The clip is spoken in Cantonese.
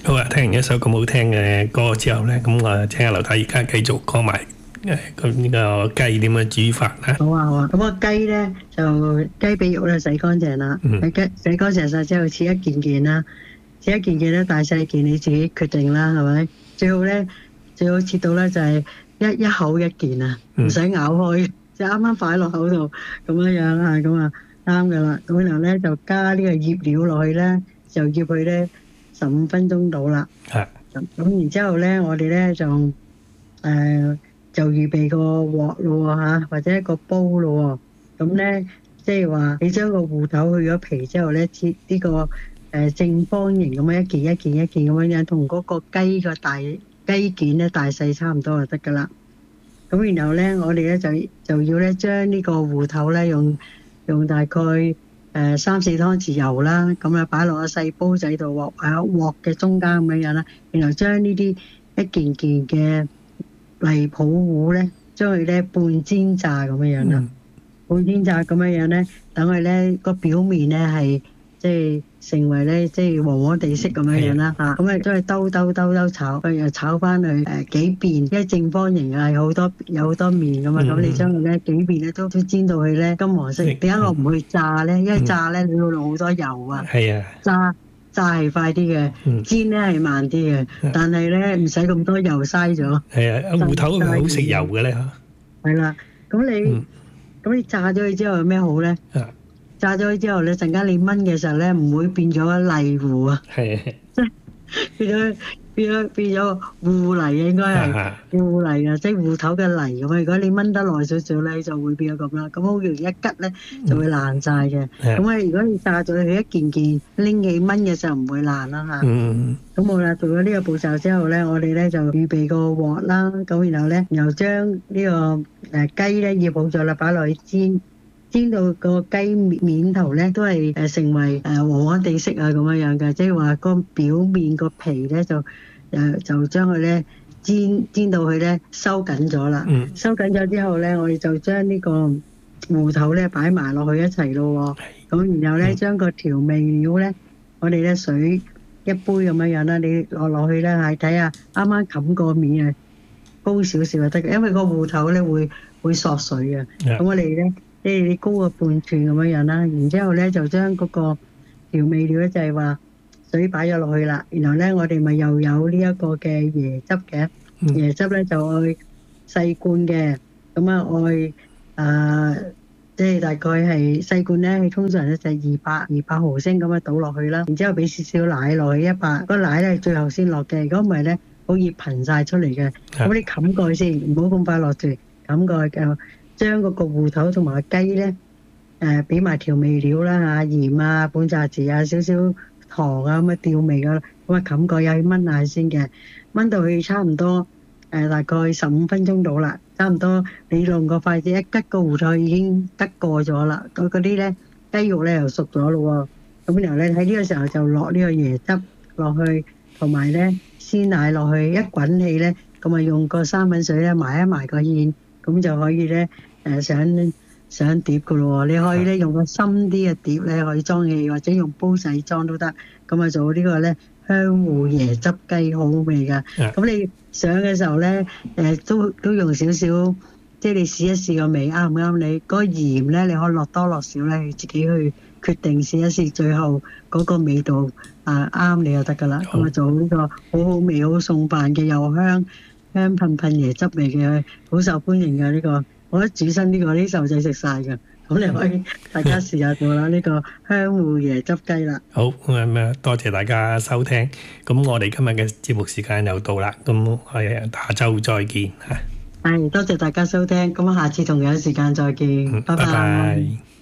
好啊，聽完一首咁好聽嘅歌之後咧，咁我請阿劉太而家繼續講埋咁呢個雞點樣煮法啦。 好啊好啊，咁個雞咧就雞髀肉咧洗乾淨啦，洗乾淨晒之後切一件件啦，切一件件咧大細件你自己決定啦，係咪？最好切到咧就係一口一件啊，唔使咬開，就啱啱擺落口度咁樣啊，咁啊啱噶啦。咁然後咧就加呢個醃料落去咧，就醃佢咧15分鐘到啦。 係。 咁然之後咧，我哋咧就預備個鑊咯嚇，或者一個煲咯。咁咧即係話你將個芋頭去咗皮之後咧，切呢個正方形咁樣一件一件一件咁樣，同嗰個雞個雞件咧大細差唔多就得噶啦。咁然後咧，我哋咧就要咧將呢個芋頭咧用大概3-4湯匙油啦，咁啊擺落個細煲仔度鑊嘅中間咁樣啦。然後將呢啲一件件嘅荔浦芋咧，將佢咧半煎炸咁樣啦。半煎炸咁樣咧，等佢咧個表面咧係即係成為咧即係黃黃地色咁樣啦嚇。咁啊將佢兜炒，又炒翻去幾遍，因為正方形啊有好多面噶嘛。咁你將佢咧幾遍咧都煎到佢咧金黃色。點解我唔去炸咧？因為炸咧你要用好多油啊。係啊。炸係快啲嘅，煎咧係慢啲嘅，但係咧唔使咁多油嘥咗。係啊，芋頭係咪好食油嘅咧嚇？係啦，咁你炸咗佢之後有咩好咧？炸咗佢之後咧，陣間你炆嘅時候咧，唔會變咗泥糊啊。係。即係變咗芋泥嘅，應該係芋泥啊，即係芋頭嘅泥咁啊。如果你炆得耐少少咧，就會變咗咁啦。咁好容易一吉咧就會爛晒嘅。咁啊，如果你炸咗佢一件件拎起炆嘅時候唔會爛啦嚇。咁好啦，做咗呢個步驟之後咧，我哋咧就預備個鑊啦。咁然後咧，又將呢個雞咧醃好咗啦，擺落去煎到個雞面頭咧都係成為黃黃地色啊咁樣嘅，即係話個表面個皮咧就將佢咧煎到佢咧收緊咗啦。收緊咗之後咧，我哋就將呢個芋頭咧擺埋落去一齊咯。咁然後咧將個調味料咧，我哋咧水一杯咁樣啦，你落去咧係睇下啱啱冚個面啊高少少就得嘅，因為個芋頭咧會索水嘅。咁我哋咧即係你高個半寸咁樣啦，然之後咧就將嗰個調味料咧就係話水擺咗落去啦，然後咧我哋咪又有呢一個嘅椰汁嘅，椰汁咧就愛細罐嘅，咁啊即係大概係細罐咧，通常咧就係200毫升咁樣倒落去啦，然之後俾少少奶落去100，個奶咧最後先落嘅，如果唔係咧好易噴晒出嚟嘅。咁你冚蓋先，唔好咁快落住，冚蓋嘅。將嗰個芋頭同埋雞咧，俾埋調味料啦嚇，鹽啊、半扎字啊、少少糖啊咁啊調味噶啦，咁啊冚蓋又要燜下先嘅，燜到佢差唔多大概15分鐘到啦，差唔多你用個筷子一吉個芋頭已經吉過咗啦，嗰啲咧雞肉咧又熟咗咯喎，咁然後咧喺呢個時候就落呢個椰汁落去，同埋咧鮮奶落去，一滾起咧，咁啊用個生粉水咧埋一埋個芡。咁就可以咧上碟噶咯喎，你可以咧用個深啲嘅碟咧可以裝氣，或者用煲仔裝都得。咁啊做呢個咧香芋椰汁雞好好味噶。咁你上嘅時候咧都用少少，即係你試一試個味啱唔啱你。嗰個鹽咧你可以落多落少咧，你自己去決定試一試，最後嗰個味道啱你就得噶啦。咁啊做呢個好好味好送飯嘅又香噴椰汁味嘅，好受歡迎嘅呢個，我覺得煮親呢個啲細路仔食晒嘅，咁你可以大家試下做啦呢個香芋椰汁雞啦。好，咁啊多謝大家收聽，咁我哋今日嘅節目時間又到啦，咁下週再見嚇。係，多謝大家收聽，咁下次同樣時間再見，拜拜。